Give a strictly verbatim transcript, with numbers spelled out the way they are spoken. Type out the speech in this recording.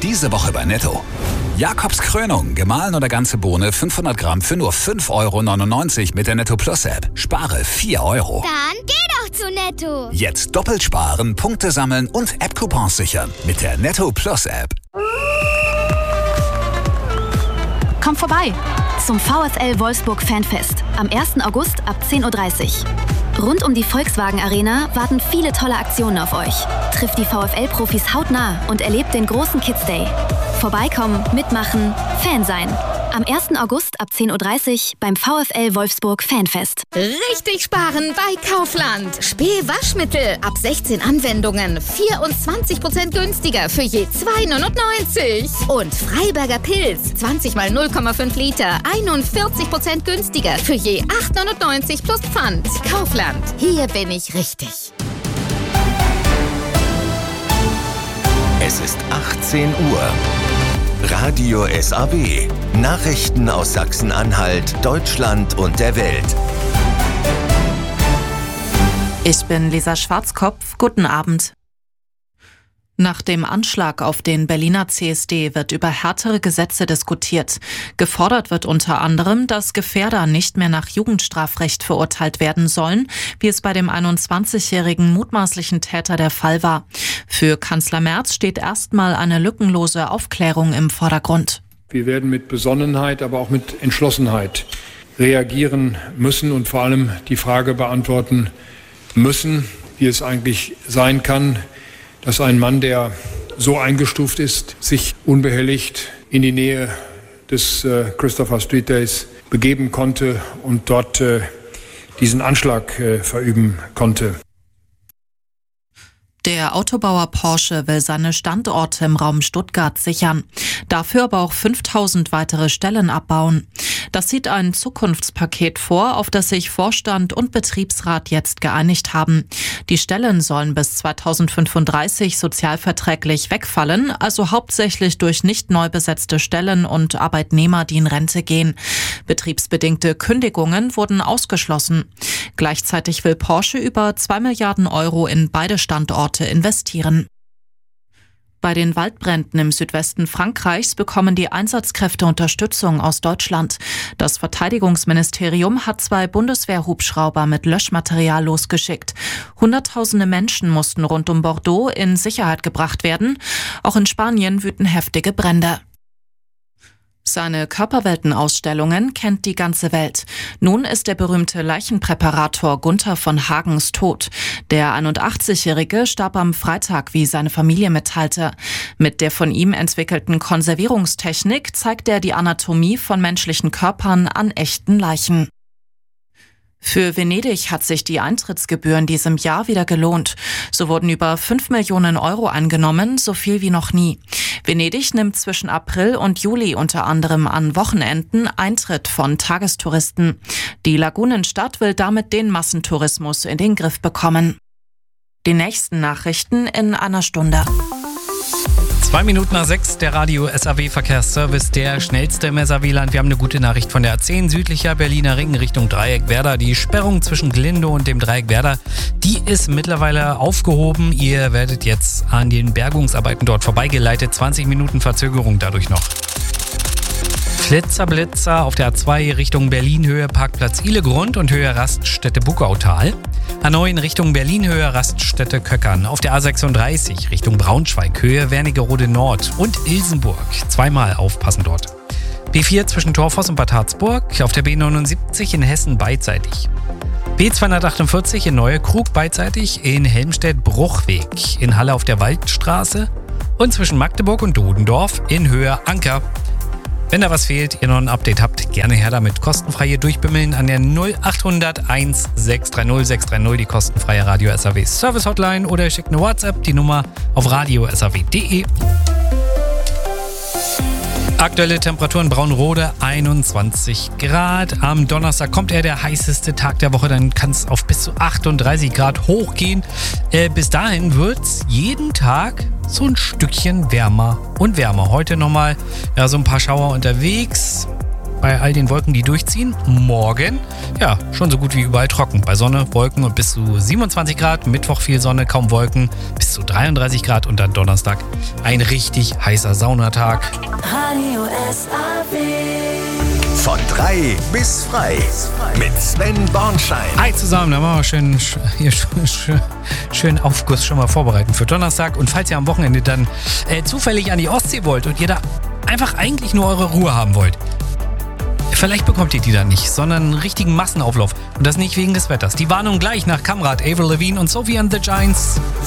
Diese Woche bei Netto. Jakobs Krönung, gemahlen oder ganze Bohne fünfhundert Gramm für nur fünf Euro neunundneunzig mit der Netto Plus App. Spare vier Euro. Dann geh doch zu Netto. Jetzt doppelt sparen, Punkte sammeln und App-Coupons sichern mit der Netto Plus App. Komm vorbei zum VfL Wolfsburg Fanfest am ersten August ab zehn Uhr dreißig. Rund um die Volkswagen Arena warten viele tolle Aktionen auf euch. Trifft die VfL-Profis hautnah und erlebt den großen Kids Day. Vorbeikommen, mitmachen, Fan sein. Am ersten August ab zehn Uhr dreißig beim VfL Wolfsburg Fanfest. Richtig sparen bei Kaufland. Spee Waschmittel ab sechzehn Anwendungen. vierundzwanzig Prozent günstiger für je zwei neunundneunzig. Und Freiberger Pilz zwanzig mal null Komma fünf Liter. einundvierzig Prozent günstiger für je acht neunundneunzig plus Pfand. Kaufland. Hier bin ich richtig. Es ist achtzehn Uhr. Radio S A W. Nachrichten aus Sachsen-Anhalt, Deutschland und der Welt. Ich bin Lisa Schwarzkopf. Guten Abend. Nach dem Anschlag auf den Berliner C S D wird über härtere Gesetze diskutiert. Gefordert wird unter anderem, dass Gefährder nicht mehr nach Jugendstrafrecht verurteilt werden sollen, wie es bei dem einundzwanzigjährigen mutmaßlichen Täter der Fall war. Für Kanzler Merz steht erstmal eine lückenlose Aufklärung im Vordergrund. Wir werden mit Besonnenheit, aber auch mit Entschlossenheit reagieren müssen und vor allem die Frage beantworten müssen, wie es eigentlich sein kann, dass ein Mann, der so eingestuft ist, sich unbehelligt in die Nähe des äh, Christopher Street Days begeben konnte und dort äh, diesen Anschlag äh, verüben konnte. Der Autobauer Porsche will seine Standorte im Raum Stuttgart sichern, dafür aber auch fünftausend weitere Stellen abbauen. Das sieht ein Zukunftspaket vor, auf das sich Vorstand und Betriebsrat jetzt geeinigt haben. Die Stellen sollen bis zweitausendfünfunddreißig sozialverträglich wegfallen, also hauptsächlich durch nicht neu besetzte Stellen und Arbeitnehmer, die in Rente gehen. Betriebsbedingte Kündigungen wurden ausgeschlossen. Gleichzeitig will Porsche über zwei Milliarden Euro in beide Standorte investieren. Bei den Waldbränden im Südwesten Frankreichs bekommen die Einsatzkräfte Unterstützung aus Deutschland. Das Verteidigungsministerium hat zwei Bundeswehr-Hubschrauber mit Löschmaterial losgeschickt. Hunderttausende Menschen mussten rund um Bordeaux in Sicherheit gebracht werden. Auch in Spanien wüten heftige Brände. Seine Körperweltenausstellungen kennt die ganze Welt. Nun ist der berühmte Leichenpräparator Gunther von Hagens tot. Der einundachtzigjährige starb am Freitag, wie seine Familie mitteilte. Mit der von ihm entwickelten Konservierungstechnik zeigt er die Anatomie von menschlichen Körpern an echten Leichen. Für Venedig hat sich die Eintrittsgebühr in diesem Jahr wieder gelohnt. So wurden über fünf Millionen Euro eingenommen, so viel wie noch nie. Venedig nimmt zwischen April und Juli unter anderem an Wochenenden Eintritt von Tagestouristen. Die Lagunenstadt will damit den Massentourismus in den Griff bekommen. Die nächsten Nachrichten in einer Stunde. Zwei Minuten nach sechs, der Radio S A W Verkehrsservice, der schnellste im S A W-Land. Wir haben eine gute Nachricht von der A zehn südlicher Berliner Ring Richtung Dreieck Werder. Die Sperrung zwischen Glinde und dem Dreieck Werder, die ist mittlerweile aufgehoben. Ihr werdet jetzt an den Bergungsarbeiten dort vorbeigeleitet. zwanzig Minuten Verzögerung dadurch noch. Flitzer, Blitzer auf der A zwei Richtung Berlin, Höhe Parkplatz Ihlegrund und Höhe Raststätte Buckautal. A neun Richtung Berlin, Höhe Raststätte Köckern. Auf der A sechsunddreißig Richtung Braunschweig, Höhe Wernigerode Nord und Ilsenburg. Zweimal aufpassen dort. B vier zwischen Torfoss und Bad Harzburg. Auf der B neunundsiebzig in Hessen beidseitig. B zweihundertachtundvierzig in Neue Krug beidseitig. In Helmstedt Bruchweg. In Halle auf der Waldstraße. Und zwischen Magdeburg und Dodendorf in Höhe Anker. Wenn da was fehlt, ihr noch ein Update habt, gerne her damit. Kostenfreie Durchbimmeln an der null achthundert eins sechs drei null sechs drei null, die kostenfreie Radio S A W Service Hotline, oder schickt eine WhatsApp, die Nummer auf radio s a w punkt de. Aktuelle Temperaturen Braunrode einundzwanzig Grad. Am Donnerstag kommt eher der heißeste Tag der Woche, dann kann es auf bis zu achtunddreißig Grad hochgehen. Äh, bis dahin wird es jeden Tag so ein Stückchen wärmer und wärmer. Heute nochmal ja, so ein paar Schauer unterwegs. bei all den Wolken, die durchziehen. Morgen, ja, schon so gut wie überall trocken. Bei Sonne, Wolken und bis zu siebenundzwanzig Grad. Mittwoch viel Sonne, kaum Wolken, bis zu dreiunddreißig Grad. Und dann Donnerstag ein richtig heißer Saunatag. Radio S A W. Von drei bis frei mit Sven Bornschein. Hi zusammen, da machen wir schön, hier, schön, schön Aufguss schon mal vorbereiten für Donnerstag. Und falls ihr am Wochenende dann äh, zufällig an die Ostsee wollt und ihr da einfach eigentlich nur eure Ruhe haben wollt, vielleicht bekommt ihr die dann nicht, sondern einen richtigen Massenauflauf. Und das nicht wegen des Wetters. Die Warnung gleich nach Kamrat, Avril Lavigne und Sophie and the Giants.